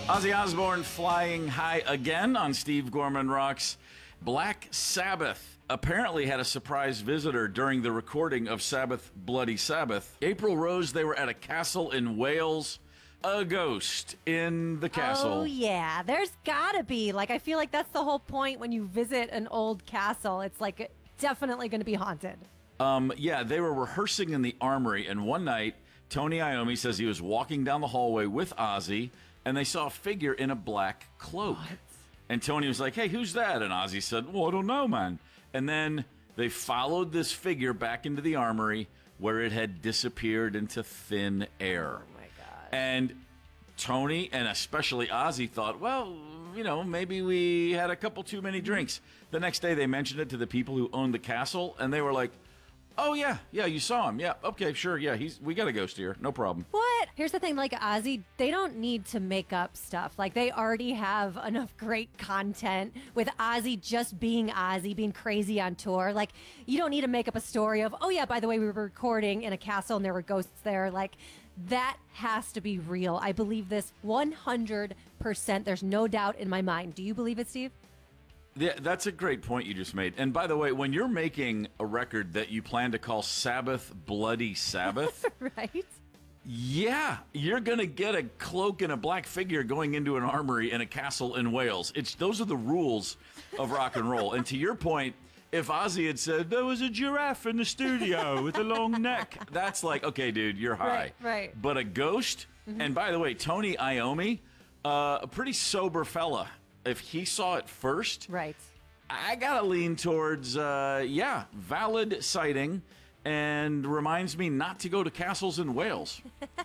Ozzy Osbourne flying high again on Steve Gorman Rocks. Black Sabbath apparently had a surprise visitor during the recording of Sabbath Bloody Sabbath. April Rose, they were at a castle in Wales. A ghost in the castle. Oh, yeah. There's gotta be. I feel like that's the whole point when you visit an old castle. It's definitely going to be haunted. Yeah, they were rehearsing in the armory, and one night, Tony Iommi says he was walking down the hallway with Ozzy, and they saw a figure in a black cloak. What? And Tony was like, hey, who's that? And Ozzy said, well, I don't know, man. And then they followed this figure back into the armory where it had disappeared into thin air. Oh, my God. And Tony, and especially Ozzy, thought, well, maybe we had a couple too many drinks. The next day, they mentioned it to the people who owned the castle, and they were like, oh, yeah, you saw him. Yeah, okay, sure, yeah, we got a ghost here. No problem. What? Here's the thing, Ozzy, they don't need to make up stuff. They already have enough great content with Ozzy just being Ozzy, being crazy on tour. You don't need to make up a story of, oh, yeah, by the way, we were recording in a castle and there were ghosts there. That has to be real. I believe this 100%. There's no doubt in my mind. Do you believe it, Steve? Yeah, that's a great point you just made. And by the way, when you're making a record that you plan to call Sabbath Bloody Sabbath, right? Yeah, you're going to get a cloak and a black figure going into an armory in a castle in Wales. Those are the rules of rock and roll. And to your point, if Ozzy had said, there was a giraffe in the studio with a long neck, that's okay, dude, you're high. Right. But a ghost, and by the way, Tony Iommi, a pretty sober fella. If he saw it first, right, I gotta lean towards, valid sighting, and reminds me not to go to castles in Wales.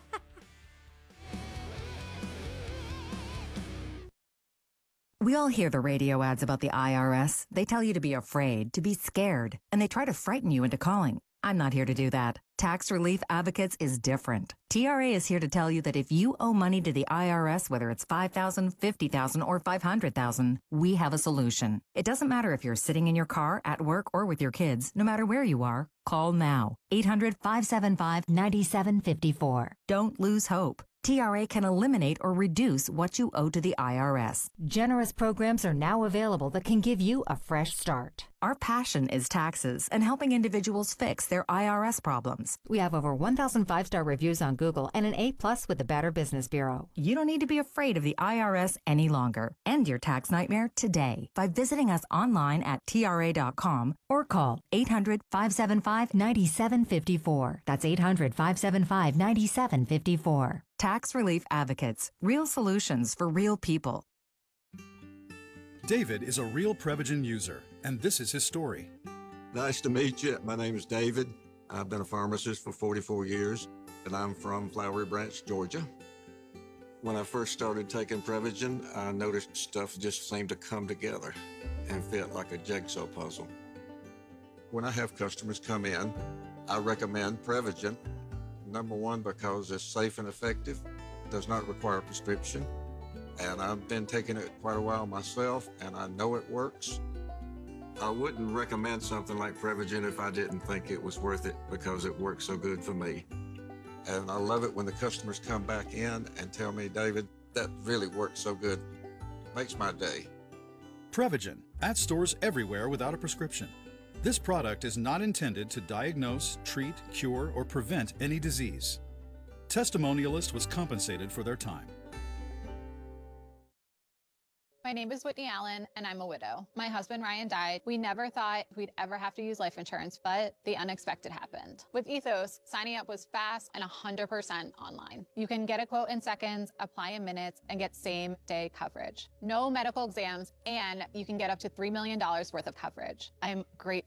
We all hear the radio ads about the IRS. They tell you to be afraid, to be scared, and they try to frighten you into calling. I'm not here to do that. Tax Relief Advocates is different. TRA is here to tell you that if you owe money to the IRS, whether it's $5,000, $50,000, or $500,000, we have a solution. It doesn't matter if you're sitting in your car, at work, or with your kids. No matter where you are, call now. 800-575-9754. Don't lose hope. TRA can eliminate or reduce what you owe to the IRS. Generous programs are now available that can give you a fresh start. Our passion is taxes and helping individuals fix their IRS problems. We have over 1,000 5-star reviews on Google and an A+ with the Better Business Bureau. You don't need to be afraid of the IRS any longer. End your tax nightmare today by visiting us online at TRA.com or call 800-575-9754. That's 800-575-9754. Tax Relief Advocates. Real solutions for real people. David is a real Prevagen user, and this is his story. Nice to meet you. My name is David. I've been a pharmacist for 44 years, and I'm from Flowery Branch, Georgia. When I first started taking Prevagen, I noticed stuff just seemed to come together and fit like a jigsaw puzzle. When I have customers come in, I recommend Prevagen. Number one, because it's safe and effective, does not require a prescription. And I've been taking it quite a while myself, and I know it works. I wouldn't recommend something like Prevagen if I didn't think it was worth it because it works so good for me. And I love it when the customers come back in and tell me, David, that really worked so good. Makes my day. Prevagen, at stores everywhere without a prescription. This product is not intended to diagnose, treat, cure, or prevent any disease. Testimonialist was compensated for their time. My name is Whitney Allen, and I'm a widow. My husband, Ryan, died. We never thought we'd ever have to use life insurance, but the unexpected happened. With Ethos, signing up was fast and 100% online. You can get a quote in seconds, apply in minutes, and get same-day coverage. No medical exams, and you can get up to $3 million worth of coverage. I'm grateful